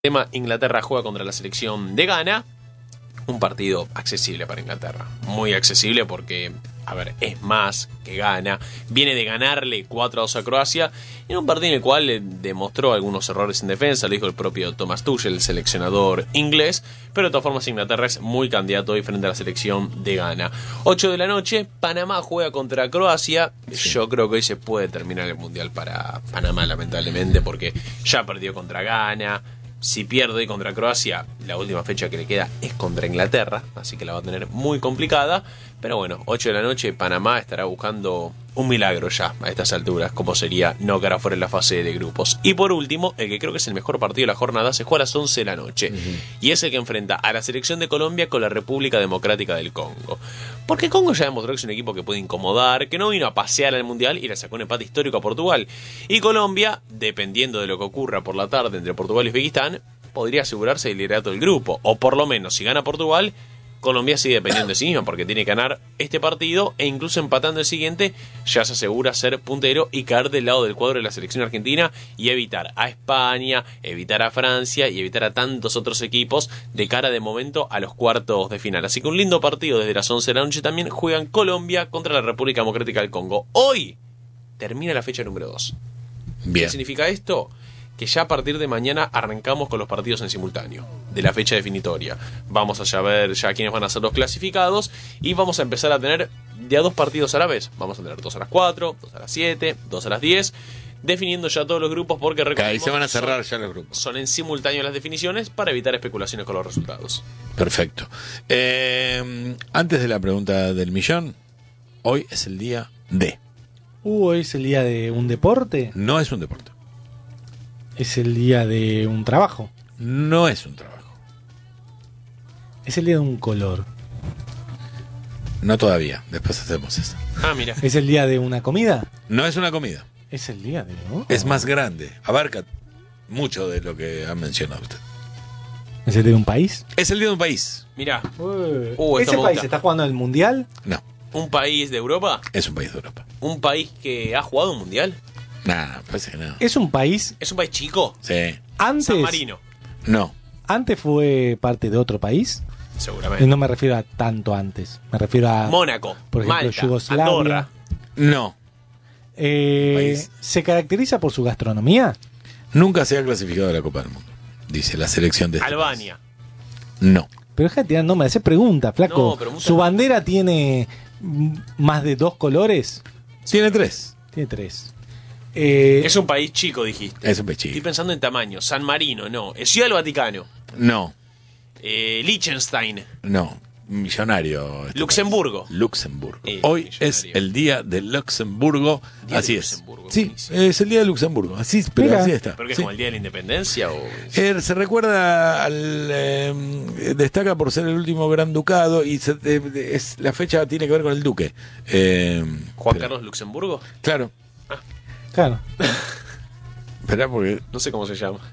Tema, Inglaterra juega contra la selección de Ghana. Un partido accesible para Inglaterra. Muy accesible porque, es más que Ghana. Viene de ganarle 4-2 a Croacia. En un partido en el cual demostró algunos errores en defensa. Lo dijo el propio Thomas Tuchel, el seleccionador inglés. Pero de todas formas Inglaterra es muy candidato hoy frente a la selección de Ghana. 8 de la noche, Panamá juega contra Croacia. Yo creo que hoy se puede terminar el Mundial para Panamá, lamentablemente, porque ya perdió contra Ghana. Si pierde contra Croacia, la última fecha que le queda es contra Inglaterra, así que la va a tener muy complicada. Pero bueno, 8 de la noche, Panamá estará buscando un milagro ya a estas alturas, como sería no quedar fuera en la fase de grupos. Y por último, el que creo que es el mejor partido de la jornada, se juega a las 11 de la noche. Y es el que enfrenta a la selección de Colombia con la República Democrática del Congo. Porque Congo ya demostró que es un equipo que puede incomodar, que no vino a pasear al Mundial y le sacó un empate histórico a Portugal. Y Colombia, dependiendo de lo que ocurra por la tarde entre Portugal y Uzbekistán, podría asegurarse el liderato del grupo. O por lo menos, si gana Portugal, Colombia sigue dependiendo de sí misma porque tiene que ganar este partido e incluso empatando el siguiente ya se asegura ser puntero y caer del lado del cuadro de la selección argentina y evitar a España, evitar a Francia y evitar a tantos otros equipos de cara de momento a los cuartos de final. Así que un lindo partido desde las 11 de la noche. También juegan Colombia contra la República Democrática del Congo. Hoy termina la fecha número 2. Bien. ¿Qué significa esto? Que ya a partir de mañana arrancamos con los partidos en simultáneo de la fecha definitoria. Vamos a saber ya quiénes van a ser los clasificados y vamos a empezar a tener de a 2 partidos a la vez. Vamos a tener 2 a las 4, 2 a las 7, 2 a las 10, definiendo ya todos los grupos porque ahí se van a cerrar ya los grupos. Son en simultáneo las definiciones para evitar especulaciones con los resultados. Perfecto. Antes de la pregunta del millón, hoy es el día de... Hoy es el día de un deporte. No es un deporte. Es el día de un trabajo. No es un trabajo. Es el día de un color. No todavía, después hacemos eso. Mira. Es el día de una comida. No es una comida. Es el día de... Es más grande, abarca mucho de lo que ha mencionado usted. ¿Es el día de un país? Es el día de un país. Mira. ¿Ese país está jugando el mundial? No. ¿Un país de Europa? Es un país de Europa. ¿Un país que ha jugado un mundial? Nah, parece que no. ¿Es un país? ¿Es un país chico? Sí. Antes, San Marino. No. ¿Antes fue parte de otro país? Seguramente. No me refiero a tanto antes. Me refiero a... Mónaco, por ejemplo, Malta, Yugoslavia. Andorra. No. ¿Se caracteriza por su gastronomía? Nunca se ha clasificado a la Copa del Mundo, dice la selección de este Albania. país. No. Pero deja de tirar nombres, hacer preguntas, flaco. No, pero ¿Su bandera tiene más de 2 colores? Tiene 3. Tiene 3. Es un país chico, dijiste. Es un país chico. Estoy pensando en tamaño. San Marino, no. Ciudad del Vaticano. No. Liechtenstein. No. Millonario. Luxemburgo. Luxemburgo. Hoy es el día de Luxemburgo. Día así de es. Luxemburgo, Sí, buenísimo. es el día de Luxemburgo. Así, pero Mira. así está. ¿Pero que es Sí. como el día de la independencia o...? Se recuerda al... destaca por ser el último gran ducado y la fecha tiene que ver con el duque. ¿Juan espera. Carlos Luxemburgo? Claro. Claro. Espera porque... No sé cómo se llama.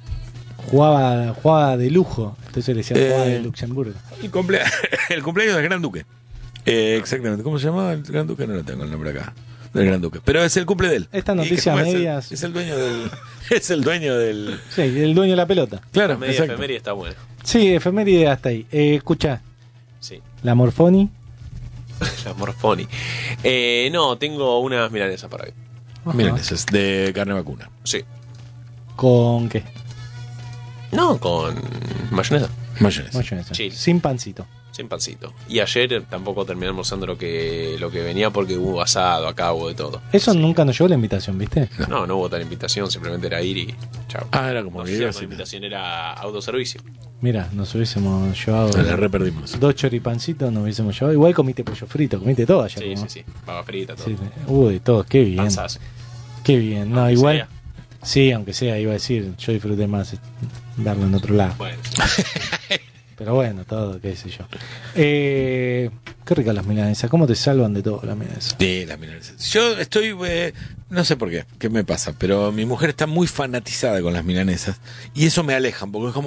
Jugaba de lujo. Entonces le decían jugaba de Eh, Luxemburgo. El cumpleaños del Gran Duque. Exactamente. ¿Cómo se llama el Gran Duque? No lo tengo el nombre acá. Del Gran Duque. Pero es el cumple de él. Esta Y noticia que medias. es el dueño del... Es el dueño del... Sí, el dueño de la pelota. Claro, La media exacto. efeméride está buena. Sí, efeméride hasta ahí. Escucha, Sí. la Morfoni. La Morfoni. No, tengo unas milanesas para hoy. Miren, ese es de carne vacuna. Sí. ¿Con qué? No, con mayonesa. Mayonesa. Mayonesa. Sí. Sin pancito. Sin pancito. Y ayer tampoco terminé almorzando lo que venía porque hubo asado acá, hubo de todo. Eso nunca nos llegó la invitación, ¿viste? No hubo tal invitación, simplemente era ir y chao. Era como No que sé, iba la así. invitación era autoservicio. Mira, nos hubiésemos llevado La reperdimos. 2 choripancitos, nos hubiésemos llevado. Igual comiste pollo frito, comiste todo ayer. Sí, ¿no? sí. Papa frita, todo. Sí, de todo, qué bien. Panzazo. Qué bien. No, Aunque igual. sea. Sí, aunque sea, iba a decir, yo disfruté más verlo en otro lado. Bueno, sí. Pero bueno, todo, qué sé yo. Qué ricas las milanesas, ¿cómo te salvan de todo las milanesas? Sí, las milanesas. Yo estoy, no sé por qué me pasa, pero mi mujer está muy fanatizada con las milanesas y eso me aleja, porque es como,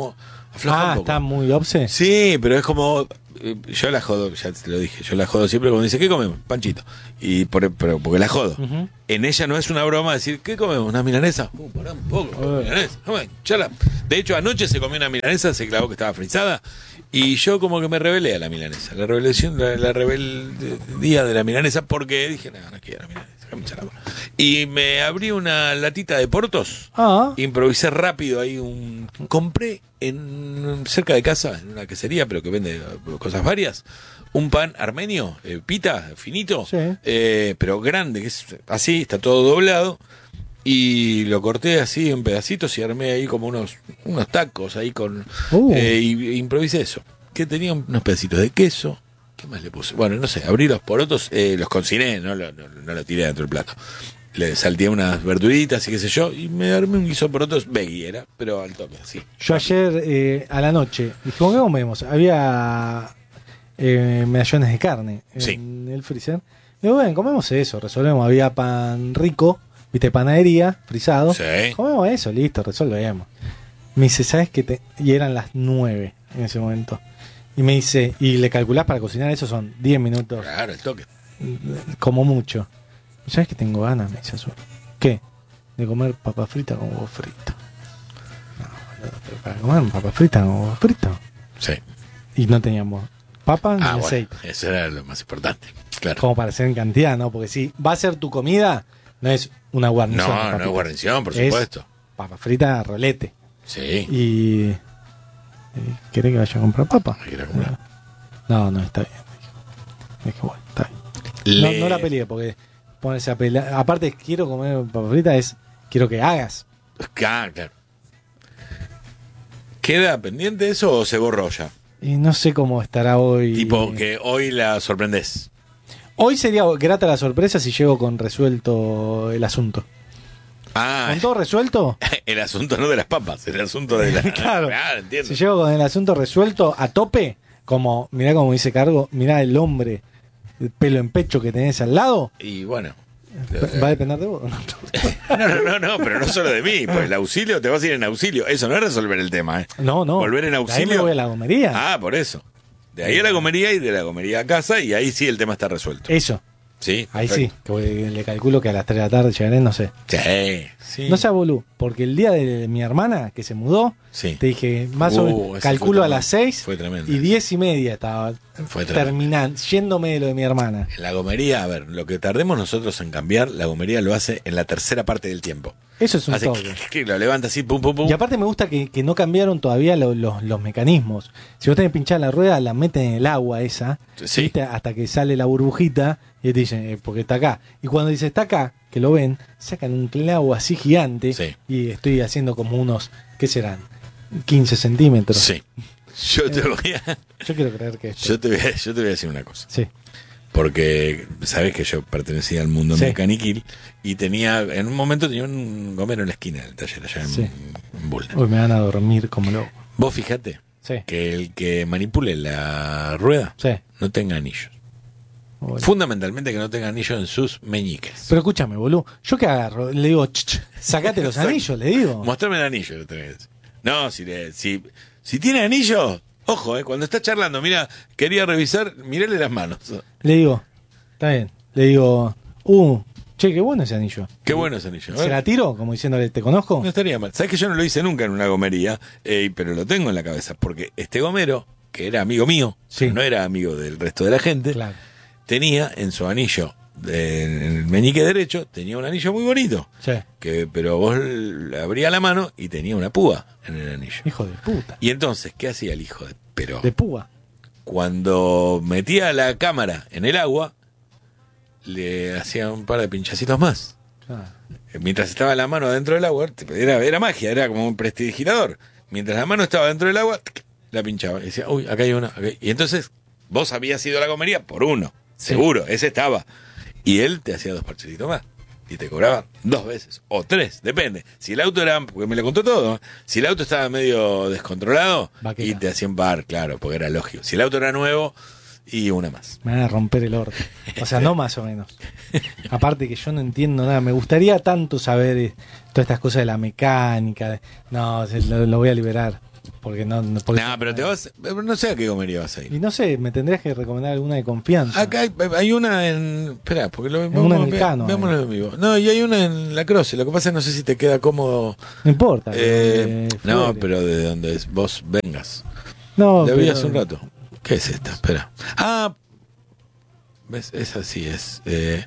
Afloja un poco. está muy obse. Sí, pero es como... Yo la jodo, ya te lo dije, yo la jodo siempre cuando dice, ¿qué comemos? Panchito. Pero porque la jodo. Ujú. En ella no es una broma decir, ¿qué comemos? ¿Una milanesa? Pará un poco, milanesa. Chala. De hecho, anoche se comió una milanesa, se clavó que estaba frisada, y yo como que me rebelé a la milanesa. La rebeldía de la milanesa, porque dije, no quiero milanesa, déjame echar la bola. Y me abrí una latita de portos, improvisé rápido ahí compré cerca de casa, en una quesería, pero que vende cosas varias, un pan armenio, pita, finito, Sí. pero grande, que es así, está todo doblado, y lo corté así en pedacitos y armé ahí como unos tacos ahí con... y improvisé eso, que tenía unos pedacitos de queso. ¿Qué más le puse? Bueno, no sé, abrí los porotos, los cociné, no lo tiré dentro del plato. Le salteé unas verduritas y qué sé yo, y me armé un guiso de porotos veggie, era, pero al toque, sí. Yo ayer a la noche dije, ¿qué comemos? Había medallones de carne en el freezer. Digo, bueno, comemos eso, resolvemos. Había pan rico, viste, panadería, frisado. Sí. Comemos eso, listo, resolvemos. Me dice, ¿sabes qué? Y eran las 9 en ese momento. Y me dice, y le calculás para cocinar eso son 10 minutos. Claro, el toque. Como mucho. ¿Sabes que tengo ganas? Me dice Azul. ¿Qué? De comer papa frita con huevo frito. No, boludo, pero para comer papa frita con huevo frito. Sí. Y no teníamos papa ni Bueno, aceite. eso era lo más importante. Claro. Como para hacer en cantidad, ¿no? Porque si va a ser tu comida, no es una guarnición. de No es papitas. guarnición, por Es supuesto. Papa frita, rolete. Sí. Y... ¿Querés que vaya a comprar papa? Hay que ir a comprar. No, está bien. Dije, bueno, está bien. No la peleé porque ponerse a pelear. Aparte, quiero comer papa frita, quiero que hagas. Claro. ¿Queda pendiente eso o se borró ya? Y no sé cómo estará hoy. Tipo que hoy la sorprendés. Hoy sería grata la sorpresa si llego con resuelto el asunto. ¿Con todo resuelto? El asunto no de las papas, el asunto de la... Claro. Entiendo. Si llego con el asunto resuelto a tope, mirá como dice Cargo, mirá el hombre, el pelo en pecho que tenés al lado, Y bueno. va a depender de vos. No, pero no solo de mí, pues el auxilio, te vas a ir en auxilio. Eso no es resolver el tema, ¿eh? No. Volver en De ahí auxilio. me voy a la gomería. Ah, por eso. De ahí a la gomería y de la gomería a casa, y ahí sí el tema está resuelto. Eso, Sí. ahí perfecto. sí, que le calculo que a las 3 de la tarde llegaré, no sé. Sí. No sea bolú, porque el día de mi hermana que se mudó, Sí. te dije, más o menos, ese calculo fue a las 6 Fue tremendo. y 10:30 estaba Fue tremendo. terminando, yéndome de lo de mi hermana. En la gomería, a ver, lo que tardemos nosotros en cambiar, la gomería lo hace en la tercera parte del tiempo. Eso es un Hace toque. que lo levanta así, pum, pum, pum. Y aparte me gusta que no cambiaron todavía los mecanismos. Si vos tenés pinchada la rueda, la meten en el agua esa, Sí. ¿viste? Hasta que sale la burbujita y te dicen, porque está acá. Y cuando dice está acá, que lo ven, sacan un clavo así gigante Sí. y estoy haciendo como unos, ¿qué serán? 15 centímetros. Sí. Yo te voy a, Yo quiero creer que esto. yo te voy a decir una cosa. Sí. Porque sabes que yo pertenecía al mundo Sí. mecaniquil y en un momento tenía un gomero en la esquina del taller allá Sí. en Bulnes. Hoy me van a dormir como loco. Vos fíjate Sí. que el que manipule la rueda Sí. no tenga anillos. Bueno. Fundamentalmente que no tenga anillos en sus meñiques. Pero escúchame, boludo. Yo que agarro, le digo, sacate los anillos, le digo. Mostrame el anillo. Lo tenés que decir. No, si tiene anillo, ojo, cuando está charlando, mira, quería revisar, mirale las manos. Le digo, está bien. Le digo, che, qué bueno ese anillo. Qué bueno ese anillo. ¿Se la tiro? Como diciéndole, ¿te conozco? No estaría mal. Sabes que yo no lo hice nunca en una gomería, pero lo tengo en la cabeza, porque este gomero, que era amigo mío, Sí. pero no era amigo del resto de la gente, Claro. tenía en su anillo, en el meñique derecho, tenía un anillo muy bonito, Sí. pero vos le abría la mano y tenía una púa en el anillo. Hijo de puta. Y entonces, ¿qué hacía el hijo de pero? De púa. Cuando metía la cámara en el agua, le hacía un par de pinchacitos más. Claro. Mientras estaba la mano adentro del agua, era magia, era como un prestidigitador. Mientras la mano estaba dentro del agua, la pinchaba. Y decía, uy, acá hay una. Y entonces, vos habías ido a la gomería por uno, seguro, ese estaba. Y él te hacía 2 parchecitos más. Y te cobraba 2 veces, o 3, depende. Si el auto era, porque me lo contó todo, si el auto estaba medio descontrolado, Vaqueta. y te hacía un par, claro, porque era lógico. Si el auto era nuevo, y una más. Me van a romper el orto. O sea, no más o menos. Aparte que yo no entiendo nada. Me gustaría tanto saber todas estas cosas de la mecánica. No, lo voy a liberar. Porque no, porque pero te vas, no sé a qué comería vas a ir. y no sé, me tendrías que recomendar alguna de confianza. Acá hay una en. Espera, porque lo una en el Cano, veámoslo en vivo. No, y hay una en La Croce. Lo que pasa es que no sé si te queda cómodo. No importa. No, pero de donde vos vengas. No, La vi pero- hace un rato. ¿Qué es esta? Espera. Ah, ¿ves? Esa sí es.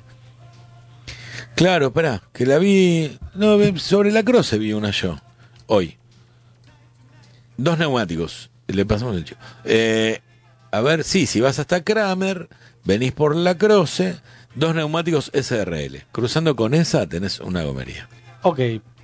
Claro, espera, que la vi. No, sobre La Croce vi una yo. Hoy. 2 neumáticos. Le pasamos el chico. A ver, sí, si vas hasta Kramer, venís por La Croce, 2 neumáticos SRL. Cruzando con esa tenés una gomería. Ok,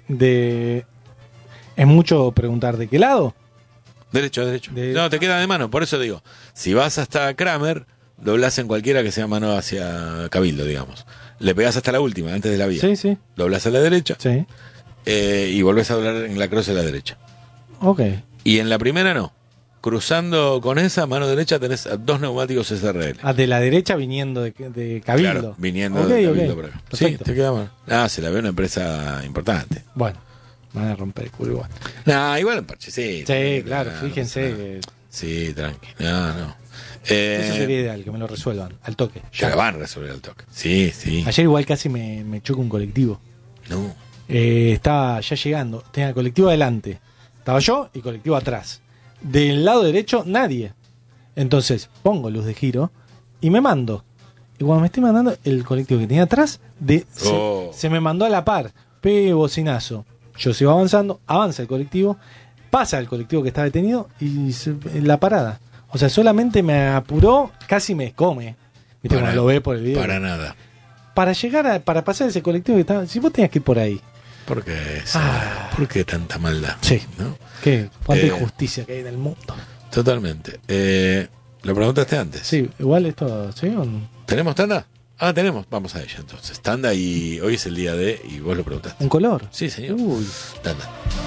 ¿es mucho preguntar de qué lado? Derecho. No, te queda de mano, por eso digo. Si vas hasta Kramer, doblás en cualquiera que sea mano hacia Cabildo, digamos. Le pegás hasta la última, antes de la vía. Sí. Doblás a la derecha Sí. y volvés a doblar en La Croce a la derecha. Ok. Y en la primera no. Cruzando con esa, mano derecha, tenés 2 neumáticos SRL. Ah, de la derecha viniendo de Cabildo. Claro, viniendo Ok, de Cabildo ok. por acá. Perfecto. Sí, te queda mal. Se la ve una empresa importante. Bueno, van a romper el culo igual. Igual un parche, sí. Sí, claro, fíjense que Sí, tranqui. No. eso sería ideal, que me lo resuelvan al toque. Ya la van a resolver al toque. Sí. Ayer igual casi me choca un colectivo. No. Estaba ya llegando, tenía el colectivo adelante. Estaba yo y colectivo atrás. Del lado derecho, nadie. Entonces, pongo luz de giro y me mando. Y cuando me estoy mandando, el colectivo que tenía atrás se me mandó a la par. Pegue bocinazo. Yo sigo avanzando, avanza el colectivo, pasa el colectivo que está detenido y la parada. O sea, solamente me apuró, casi me come. ¿Viste cuando lo ve por el video? Para nada. Para llegar para pasar ese colectivo que estaba. Si vos tenías que ir por ahí. ¿Por qué tanta maldad? Sí. ¿No? ¿Qué? ¿Cuánta injusticia que hay en el mundo? Totalmente. Lo preguntaste antes. Sí, igual esto, ¿sí o no? ¿Tenemos tanda? Tenemos. Vamos a ella entonces. Tanda y hoy es el día de. Y vos lo preguntaste. ¿Un color? Sí, señor. Uy. Tanda.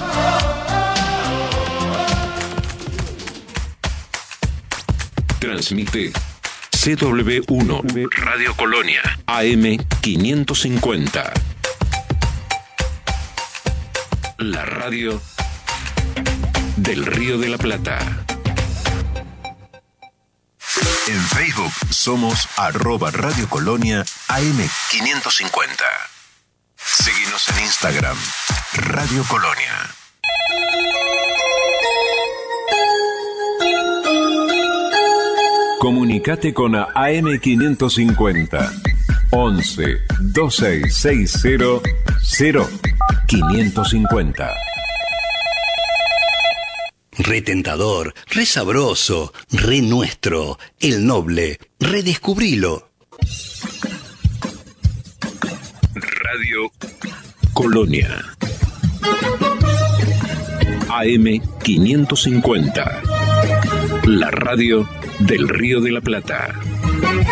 Transmite CW1 Radio Colonia AM 550. La radio del Río de la Plata. En Facebook somos @Radio Colonia AM 550. Síguenos en Instagram, Radio Colonia. Comunicate con AM 550 11 2660 0550. Re tentador, re sabroso, re nuestro, el noble, redescubrilo. Radio Colonia AM 550. La radio del Río de la Plata.